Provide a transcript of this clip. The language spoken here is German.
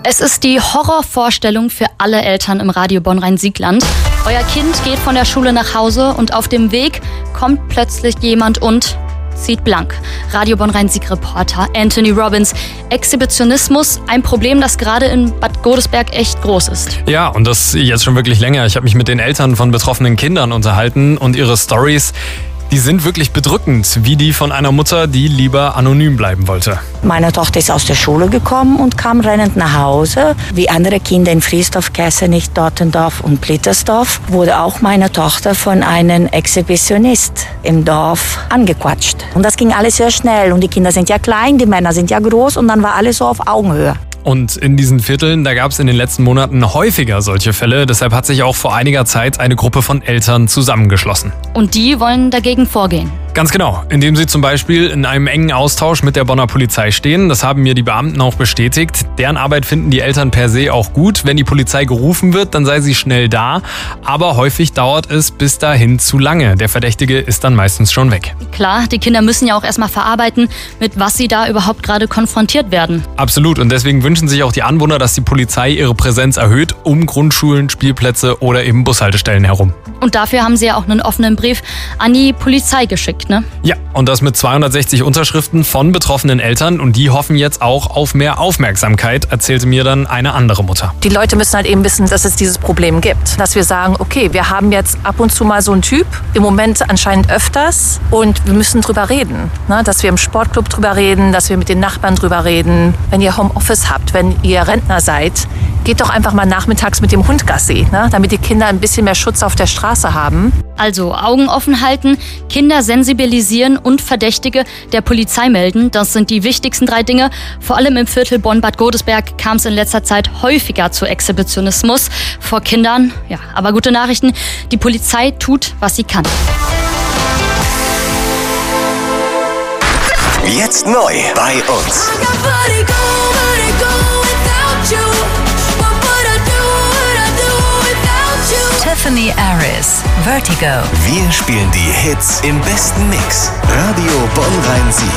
Es ist die Horrorvorstellung für alle Eltern im Radio Bonn-Rhein-Siegland. Euer Kind geht von der Schule nach Hause und auf dem Weg kommt plötzlich jemand und zieht blank. Radio Bonn-Rhein-Sieg-Reporter Anthony Robbins. Exhibitionismus, ein Problem, das gerade in Bad Godesberg echt groß ist. Ja, und das jetzt schon wirklich länger. Ich habe mich mit den Eltern von betroffenen Kindern unterhalten und ihre Storys, die sind wirklich bedrückend, wie die von einer Mutter, die lieber anonym bleiben wollte. Meine Tochter ist aus der Schule gekommen und kam rennend nach Hause. Wie andere Kinder in Friesdorf, Kessenich, Dottendorf und Blittersdorf wurde auch meine Tochter von einem Exhibitionist im Dorf angequatscht. Und das ging alles sehr schnell. Und die Kinder sind ja klein, die Männer sind ja groß und dann war alles so auf Augenhöhe. Und in diesen Vierteln, da gab es in den letzten Monaten häufiger solche Fälle. Deshalb hat sich auch vor einiger Zeit eine Gruppe von Eltern zusammengeschlossen. Und die wollen dagegen vorgehen. Ganz genau, indem sie zum Beispiel in einem engen Austausch mit der Bonner Polizei stehen. Das haben mir die Beamten auch bestätigt. Deren Arbeit finden die Eltern per se auch gut. Wenn die Polizei gerufen wird, dann sei sie schnell da. Aber häufig dauert es bis dahin zu lange. Der Verdächtige ist dann meistens schon weg. Klar, die Kinder müssen ja auch erstmal verarbeiten, mit was sie da überhaupt gerade konfrontiert werden. Absolut, und deswegen wünschen sich auch die Anwohner, dass die Polizei ihre Präsenz erhöht, um Grundschulen, Spielplätze oder eben Bushaltestellen herum. Und dafür haben sie ja auch einen offenen Brief an die Polizei geschickt, ne? Ja, und das mit 260 Unterschriften von betroffenen Eltern. Und die hoffen jetzt auch auf mehr Aufmerksamkeit, erzählte mir dann eine andere Mutter. Die Leute müssen halt eben wissen, dass es dieses Problem gibt. Dass wir sagen, okay, wir haben jetzt ab und zu mal so einen Typ, im Moment anscheinend öfters. Und wir müssen drüber reden. Ne? Dass wir im Sportclub drüber reden, dass wir mit den Nachbarn drüber reden. Wenn ihr Homeoffice habt, wenn ihr Rentner seid, geht doch einfach mal nachmittags mit dem Hund Gassi, ne? Damit die Kinder ein bisschen mehr Schutz auf der Straße haben. Also Augen offen halten, Kinder sensibilisieren und Verdächtige der Polizei melden. Das sind die wichtigsten 3 Dinge. Vor allem im Viertel Bonn-Bad Godesberg kam es in letzter Zeit häufiger zu Exhibitionismus vor Kindern. Ja, aber gute Nachrichten, die Polizei tut, was sie kann. Jetzt neu bei uns. Tiffany Aris, Vertigo. Wir spielen die Hits im besten Mix. Radio Bonn-Rhein-Sieg.